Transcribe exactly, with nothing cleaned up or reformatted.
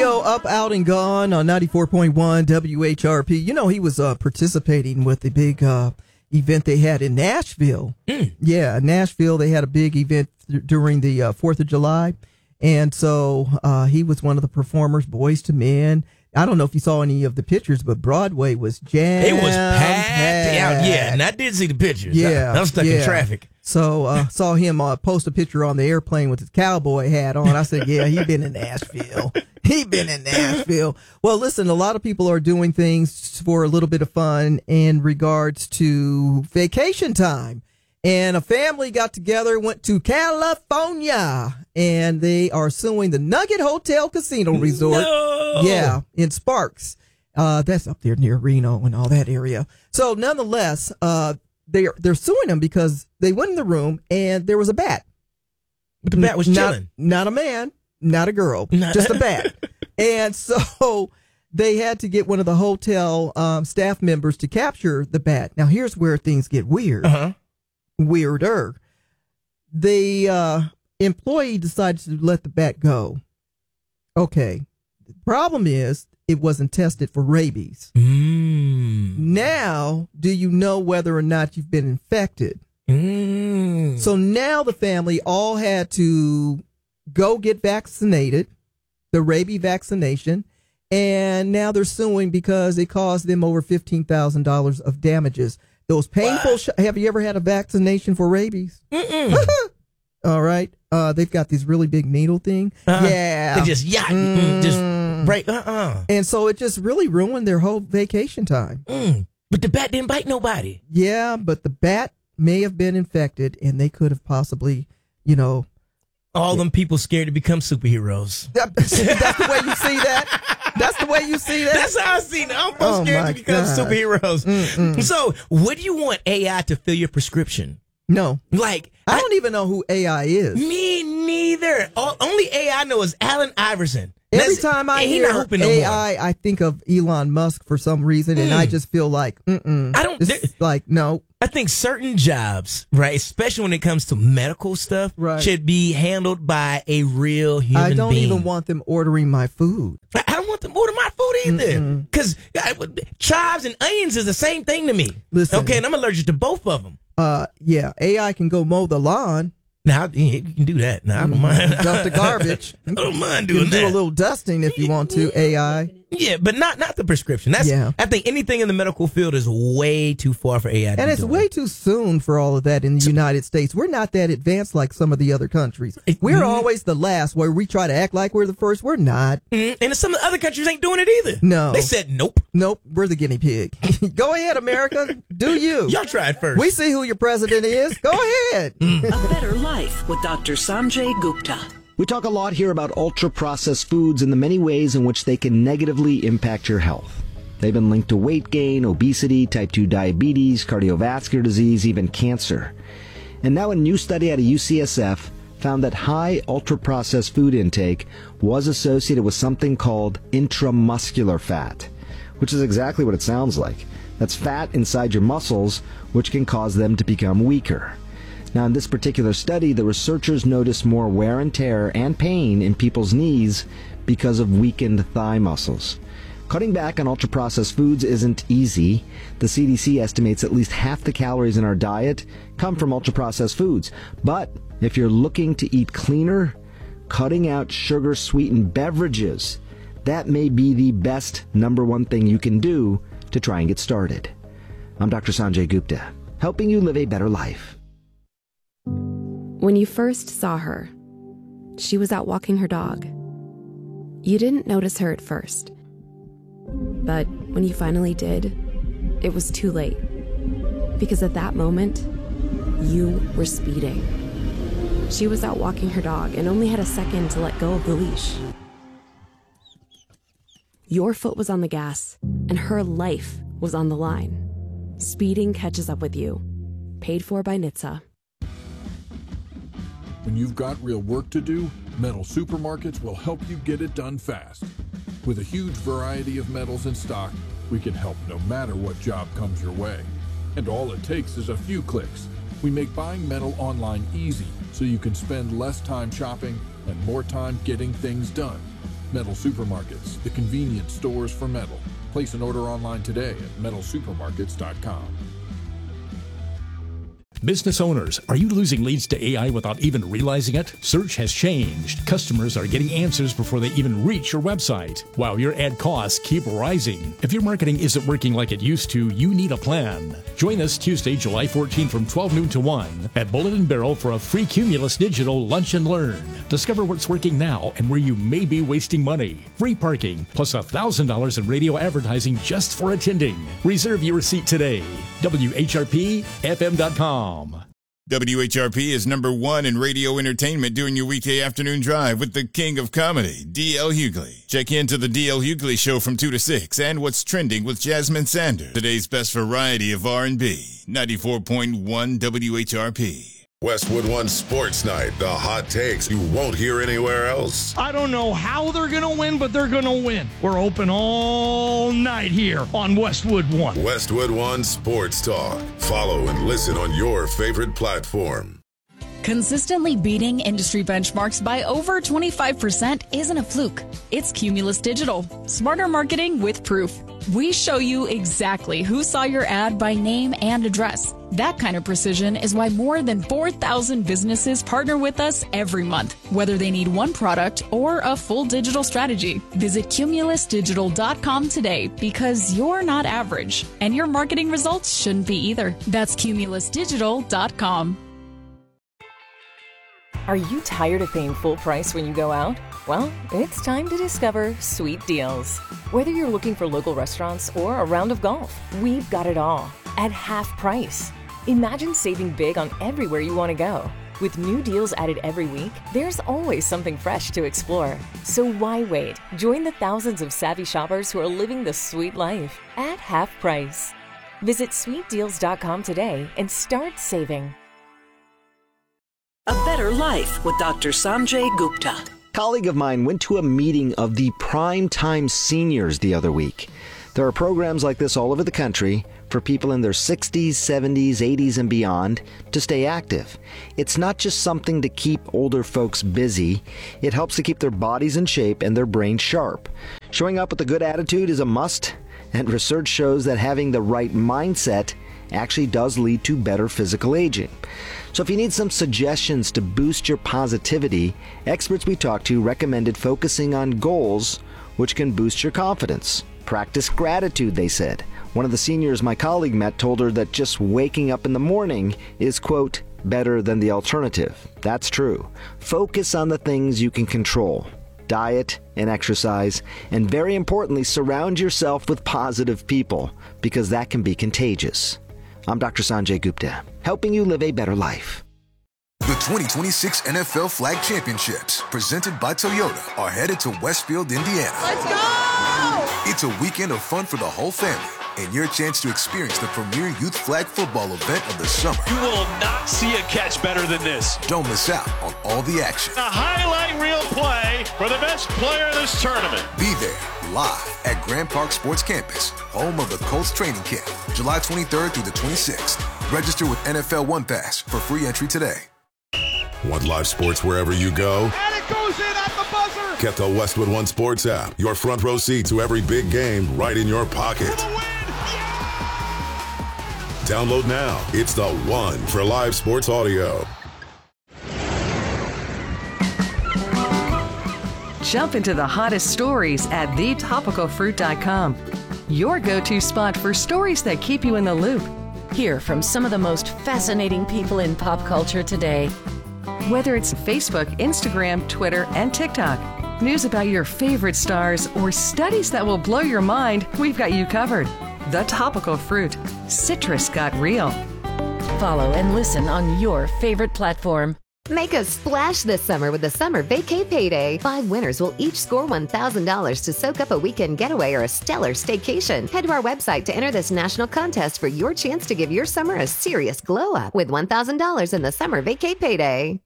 Leo Up, Out, and Gone on ninety-four point one W H R P. You know, he was uh, participating with the big uh, event they had in Nashville. Mm. Yeah, Nashville, they had a big event th- during the uh, fourth of July. And so uh, he was one of the performers, Boys to Men. I don't know if you saw any of the pictures, but Broadway was jammed. It was packed out. Yeah, and I did see the pictures. Yeah. I, I was stuck yeah. in traffic. So uh saw him uh, post a picture on the airplane with his cowboy hat on. I said, yeah, he been in Nashville. He been in Nashville. Well, listen, a lot of people are doing things for a little bit of fun in regards to vacation time. And a family got together, went to California, and they are suing the Nugget Hotel Casino Resort. No. Yeah, in Sparks. Uh, that's up there near Reno and all that area. So nonetheless, uh, they're, they're suing them because they went in the room and there was a bat. But the bat was not, chilling. Not a man, not a girl, Not- just a bat. And so they had to get one of the hotel um, staff members to capture the bat. Now, here's where things get weird. Uh-huh. Weirder. The uh, employee decided to let the bat go. Okay. The problem is it wasn't tested for rabies. Mm. Now, do you know whether or not you've been infected? Mm. So now the family all had to go get vaccinated, the rabies vaccination, and now they're suing because it caused them over fifteen thousand dollars of damages. Those painful, sh- have you ever had a vaccination for rabies? Mm-mm. All right. Uh, they've got these really big needle thing. Uh-huh. Yeah. They just, yeah, mm. just break, uh-uh. And so it just really ruined their whole vacation time. Mm. But the bat didn't bite nobody. Yeah, but the bat may have been infected and they could have possibly, you know. All them people scared to become superheroes. That, that's the way you see that? That's the way you see that? That's how I see it. I'm Oh, scared my to become God. superheroes. Mm-mm. So, would you want A I to fill your prescription? No. Like, I don't even know who A I is. me neither. All, only A I know is Allen Iverson. Every That's- time I he hear not hooping no A more. I, I think of Elon Musk for some reason, and I Mm. just feel like, mm-mm. I don't- It's there- like, no. I think certain jobs, right, especially when it comes to medical stuff, Right. should be handled by a real human I don't being. even want them ordering my food. I I don't want them to order my food either. Because chives and onions is the same thing to me. Listen. Okay, and I'm allergic to both of them. Uh, yeah, A I can go mow the lawn, Now, you can do that. Now, I don't mind. dump the garbage. I don't mind You doing can do that. a little dusting if you want to, A I. Yeah, but not not the prescription. That's Yeah. I think anything in the medical field is way too far for A I to And be it's doing. way too soon for all of that in the United States. We're not that advanced like some of the other countries. It- We're mm. always the last where we try to act like we're the first. We're not. Mm, and some of the other countries ain't doing it either. No. They said nope. Nope, we're the guinea pig. Go ahead, America. Do you. Y'all tried first. We see who your president is. Go ahead. A Better Life with Doctor Sanjay Gupta. We talk a lot here about ultra-processed foods and the many ways in which they can negatively impact your health. They've been linked to weight gain, obesity, type two diabetes, cardiovascular disease, even cancer. And now a new study out of U C S F found that high ultra-processed food intake was associated with something called intramuscular fat, which is exactly what it sounds like. That's fat inside your muscles, which can cause them to become weaker. Now, in this particular study, the researchers noticed more wear and tear and pain in people's knees because of weakened thigh muscles. Cutting back on ultra-processed foods isn't easy. The C D C estimates at least half the calories in our diet come from ultra-processed foods. But if you're looking to eat cleaner, cutting out sugar-sweetened beverages, that may be the best number one thing you can do to try and get started. I'm Doctor Sanjay Gupta, helping you live a better life. When you first saw her, she was out walking her dog. You didn't notice her at first. But when you finally did, it was too late. Because at that moment, you were speeding. She was out walking her dog and only had a second to let go of the leash. Your foot was on the gas, and her life was on the line. Speeding catches up with you. Paid for by N H T S A. When you've got real work to do, Metal Supermarkets will help you get it done fast. With a huge variety of metals in stock, we can help no matter what job comes your way. And all it takes is a few clicks. We make buying metal online easy so you can spend less time shopping and more time getting things done. Metal Supermarkets, the convenience stores for metal. Place an order online today at metal supermarkets dot com. Business owners, are you losing leads to A I without even realizing it? Search has changed. Customers are getting answers before they even reach your website, while your ad costs keep rising. If your marketing isn't working like it used to, you need a plan. Join us Tuesday, July fourteenth from twelve noon to one at Bullet and Barrel for a free Cumulus Digital Lunch and Learn. Discover what's working now and where you may be wasting money. Free parking, plus one thousand dollars in radio advertising just for attending. Reserve your seat today. W H R P F M dot com. W H R P is number one in radio entertainment during your weekday afternoon drive with the king of comedy, D L Hughley. Check into the D L Hughley Show from two to six and What's Trending with Jasmine Sanders. Today's best variety of R and B, ninety-four point one W H R P. Westwood One Sports Night, the hot takes you won't hear anywhere else. I don't know how they're going to win, but they're going to win. We're open all night here on Westwood One. Westwood One Sports Talk. Follow and listen on your favorite platform. Consistently beating industry benchmarks by over twenty-five percent isn't a fluke. It's Cumulus Digital. Smarter marketing with proof. We show you exactly who saw your ad by name and address. That kind of precision is why more than four thousand businesses partner with us every month, whether they need one product or a full digital strategy. Visit cumulus digital dot com today because you're not average, and your marketing results shouldn't be either. That's cumulus digital dot com. Are you tired of paying full price when you go out? Well, it's time to discover Sweet Deals. Whether you're looking for local restaurants or a round of golf, we've got it all at half price. Imagine saving big on everywhere you want to go. With new deals added every week, there's always something fresh to explore. So why wait? Join the thousands of savvy shoppers who are living the sweet life at half price. Visit sweet deals dot com today and start saving. A Better Life with Doctor Sanjay Gupta. A colleague of mine went to a meeting of the Primetime Seniors the other week. There are programs like this all over the country for people in their sixties, seventies, eighties, and beyond to stay active. It's not just something to keep older folks busy. It helps to keep their bodies in shape and their brains sharp. Showing up with a good attitude is a must, and research shows that having the right mindset actually does lead to better physical aging. So if you need some suggestions to boost your positivity, experts we talked to recommended focusing on goals which can boost your confidence. Practice gratitude, they said. One of the seniors my colleague met told her that just waking up in the morning is, quote, better than the alternative. That's true. Focus on the things you can control. Diet and exercise, and very importantly, surround yourself with positive people, because that can be contagious. I'm Doctor Sanjay Gupta, helping you live a better life. The twenty twenty-six N F L Flag Championships, presented by Toyota, are headed to Westfield, Indiana. Let's go! It's a weekend of fun for the whole family, and your chance to experience the premier youth flag football event of the summer. You will not see a catch better than this. Don't miss out on all the action. A highlight reel play for the best player in this tournament. Be there, live at Grand Park Sports Campus, home of the Colts training camp, July twenty-third through the twenty-sixth. Register with N F L One Pass for free entry today. Want live sports wherever you go? And it goes in at the buzzer. Get the Westwood One Sports app. Your front row seat to every big game right in your pocket. For the win. Yeah! Download now. It's the one for live sports audio. Jump into the hottest stories at the topical fruit dot com. Your go-to spot for stories that keep you in the loop. Hear from some of the most fascinating people in pop culture today. Whether it's Facebook, Instagram, Twitter, and TikTok, news about your favorite stars, or studies that will blow your mind, we've got you covered. The Topical Fruit. Citrus got real. Follow and listen on your favorite platform. Make a splash this summer with the Summer Vacay Payday. Five winners will each score one thousand dollars to soak up a weekend getaway or a stellar staycation. Head to our website to enter this national contest for your chance to give your summer a serious glow up with one thousand dollars in the Summer Vacay Payday.